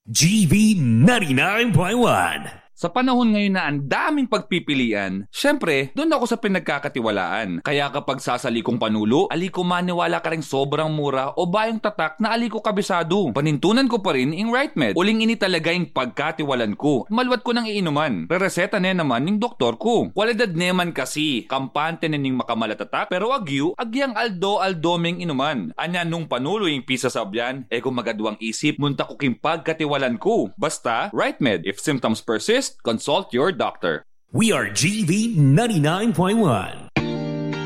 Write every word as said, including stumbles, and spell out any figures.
G V ninety-nine point one. Sa panahon ngayon na ang daming pagpipilian, syempre, doon ako sa pinagkakatiwalaan. Kaya kapag sasali kong panulo, aliko maniwala ka rin sobrang mura o bayong tatak na aliko kabisado. Panintunan ko pa rin yung RightMed. Uling ini talaga yung pagkatiwalan ko. Maluwat ko ng iinuman. Re-reseta na naman ng doktor ko. Kwalidad neman kasi, kampante na ning makamalatatak, pero agyu, agyang aldo-aldoming inuman. Anya nung panulo yung pisa sabyan, eh kung magadwang isip, munta ko king pagkatiwalan ko. Basta, RightMed. If symptoms persist, consult your doctor. We are G V ninety-nine point one.